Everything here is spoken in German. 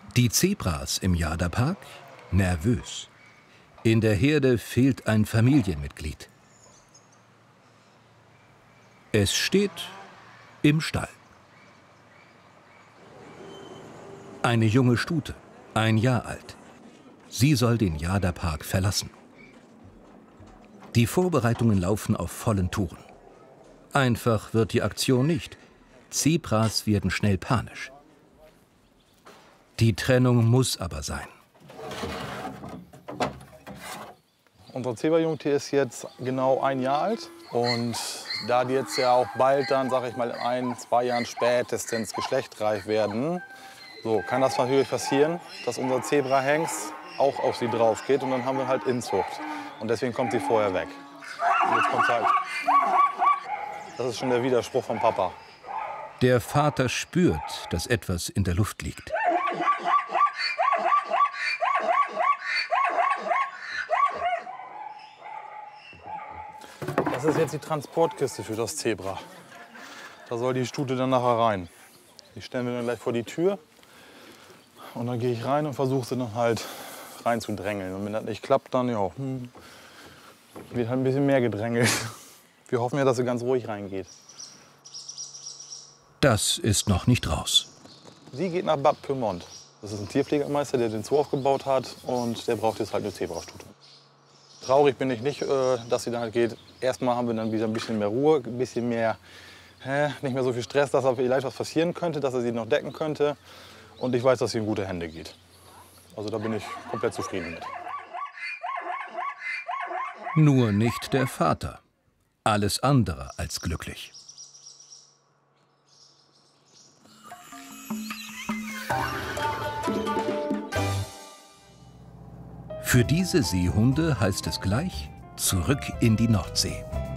Die Zebras im Jada-Park nervös. In der Herde fehlt ein Familienmitglied. Es steht im Stall. Eine junge Stute, 1 Jahr alt. Sie soll den Jada-Park verlassen. Die Vorbereitungen laufen auf vollen Touren. Einfach wird die Aktion nicht. Zebras werden schnell panisch. Die Trennung muss aber sein. Unser Zebrajungtier ist jetzt genau 1 Jahr alt. Und da die jetzt ja auch bald dann, sag ich mal, in 1, 2 Jahren spätestens geschlechtsreif werden, so kann das natürlich passieren, dass unser Zebrahengst auch auf sie drauf geht und dann haben wir halt Inzucht. Und deswegen kommt sie vorher weg. Und jetzt kommt halt. Das ist schon der Widerspruch vom Papa. Der Vater spürt, dass etwas in der Luft liegt. Das ist jetzt die Transportkiste für das Zebra. Da soll die Stute dann nachher rein. Die stellen wir dann gleich vor die Tür. Und dann gehe ich rein und versuche sie dann halt reinzudrängeln. Und wenn das nicht klappt, dann ja, wird halt ein bisschen mehr gedrängelt. Wir hoffen ja, dass sie ganz ruhig reingeht. Das ist noch nicht raus. Sie geht nach Bad Pyrmont. Das ist ein Tierpflegemeister, der den Zoo aufgebaut hat. Und der braucht jetzt halt eine Zebrastute. Traurig bin ich nicht, dass sie dann halt geht. Erstmal haben wir dann wieder ein bisschen mehr Ruhe, ein bisschen mehr, nicht mehr so viel Stress, dass vielleicht was passieren könnte, dass er sie noch decken könnte. Und ich weiß, dass sie in gute Hände geht. Also da bin ich komplett zufrieden mit. Nur nicht der Vater. Alles andere als glücklich. Für diese Seehunde heißt es gleich zurück in die Nordsee.